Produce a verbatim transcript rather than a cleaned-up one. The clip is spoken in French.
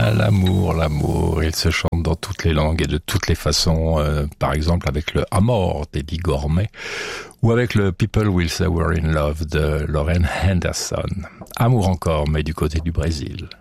Ah, l'amour, l'amour, il se chante dans toutes les langues et de toutes les façons, euh, par exemple avec le Amor d'Eddie Gormé ou avec le People Will Say We're in Love de Lauren Henderson. Amour encore, mais du côté du Brésil.